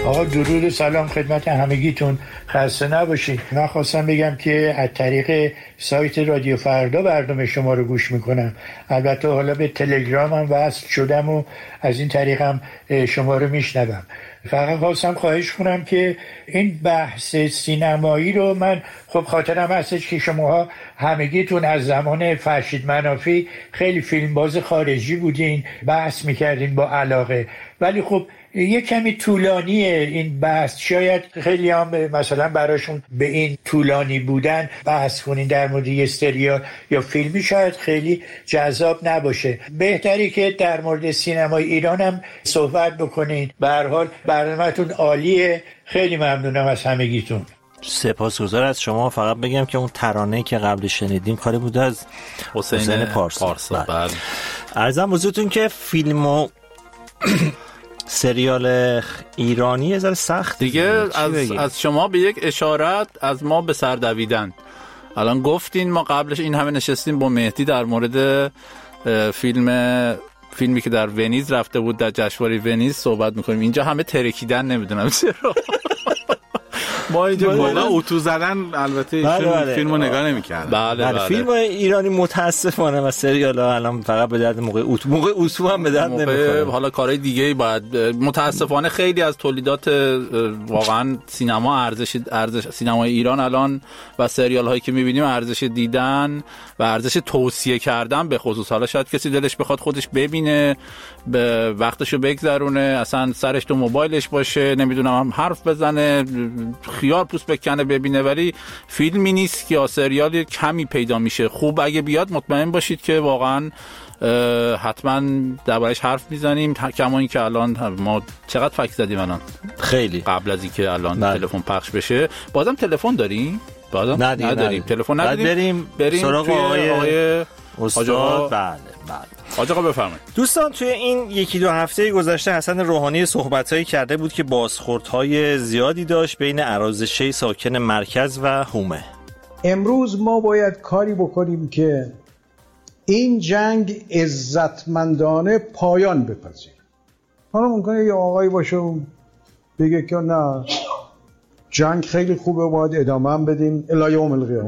آقا درود و سلام خدمت همگیتون، خسته نباشید. من خواستم بگم که از طریق سایت رادیو فردا برنامه شما رو گوش میکنم. البته حالا به تلگرامم وصل شدم و از این طریق هم شما رو میشنوم. فقط خواستم خواهش کنم که این بحث سینمایی رو من خب خاطرم هستش که شماها همگیتون از زمان فرشید منافی خیلی فیلمباز خارجی بودین، بحث میکردین با علاقه، ولی خب یه کمی طولانیه این بحث. شاید خیلی هم مثلا براشون به این طولانی بودن بحث کنین در مورد یه سریال یا فیلمی شاید خیلی جذاب نباشه. بهتری که در مورد سینمای ایران هم صحبت بکنین. به هر حال برنامه‌تون عالیه. خیلی ممنونم از همگیتون. سپاسگزار از شما. فقط بگم که اون ترانه‌ای که قبل شنیدیم کاری بود از حسین پارسا. عرضم حضورتون که فیلم و سریال ایرانی یه ذره سخت دیگه. از شما به یک اشارت، از ما به سر دویدن. الان گفتین، ما قبلش این همه نشستیم با مهدی در مورد فیلمی که در ونیز رفته بود، در جشنواره ونیز صحبت میکنیم. اینجا همه ترکیدن، نمیدونم چرا. ما اینجا بالا اتو زدن. البته ایشون فیلمو نگاه نمی‌کردن. بله. فیلم ایرانی متاسفانه و سریال‌ها الان فقط به درد موقع اتو هم به درد نمی‌خوره. حالا کارهای دیگه‌ای باید. متاسفانه خیلی از تولیدات واقعا ارزش سینمای ایران الان و سریال‌هایی که می‌بینیم ارزش دیدن و ارزش توصیه کردن به خصوص. حالا شاید کسی دلش بخواد خودش ببینه، به وقتشو بگذرونه، اصلا سرش تو موبایلش باشه، نمیدونم حرف بزنه، خیار پوست بکنه ببینه، ولی فیلمی نیست که یا سریالی کمی پیدا میشه. خوب اگه بیاد مطمئن باشید که واقعا حتما دربارش حرف میزنیم. کما این که الان ما چقدر فکر زدیم الان، خیلی قبل از اینکه الان تلفن پخش بشه. بازم تلفن داریم؟ نداریم. تلفن نداریم. بریم سراغ آقای استاد. بله. حاج آقا بفرمایید. دوستان، توی این یکی دو هفته گذشته حسن روحانی صحبتایی کرده بود که بازخوردهای زیادی داشت بین ارازشه ساکن مرکز و حومه. امروز ما باید کاری بکنیم که این جنگ عزتمندانه پایان بپذیره. حالا ممکنه یه آقایی باشه بگه که نه، جنگ خیلی خوبه، باید ادامه هم بدیم الی یوم القیامه.